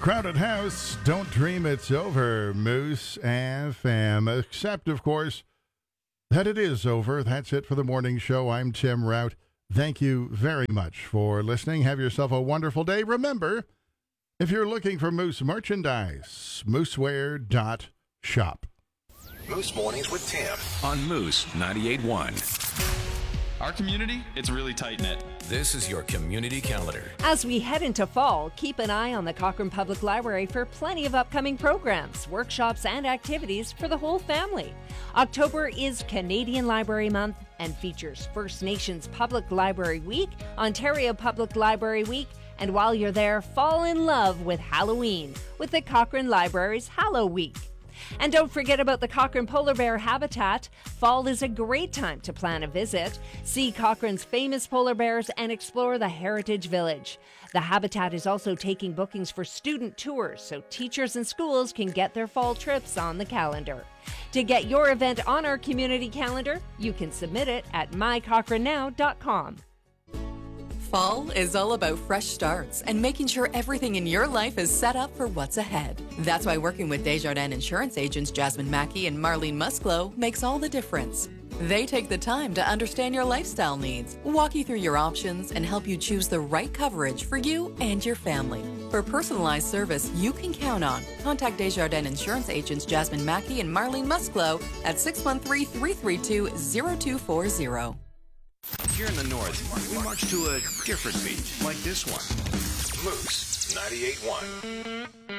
Crowded house, don't dream it's over, Moose FM. Except, of course, that it is over. That's it for the morning show. I'm Tim Rout. Thank you very much for listening. Have yourself a wonderful day. Remember, if you're looking for Moose merchandise, mooseware.shop. Moose Mornings with Tim on Moose 98.1. Our community, it's really tight-knit. This is your community calendar. As we head into fall, keep an eye on the Cochrane Public Library for plenty of upcoming programs, workshops, and activities for the whole family. October is Canadian Library Month and features First Nations Public Library Week, Ontario Public Library Week, and while you're there, fall in love with Halloween with the Cochrane Library's Hallow Week. And don't forget about the Cochrane Polar Bear Habitat. Fall is a great time to plan a visit. See Cochrane's famous polar bears and explore the Heritage Village. The Habitat is also taking bookings for student tours, so teachers and schools can get their fall trips on the calendar. To get your event on our community calendar, you can submit it at mycochranenow.com. Fall is all about fresh starts and making sure everything in your life is set up for what's ahead. That's why working with Desjardins insurance agents Jasmine Mackey and Marlene Musclo makes all the difference. They take the time to understand your lifestyle needs, walk you through your options, and help you choose the right coverage for you and your family. For personalized service you can count on, contact Desjardins insurance agents Jasmine Mackey and Marlene Musclo at 613-332-0240. Here in the north, we march to a different beat, like this one. Moose 98.1.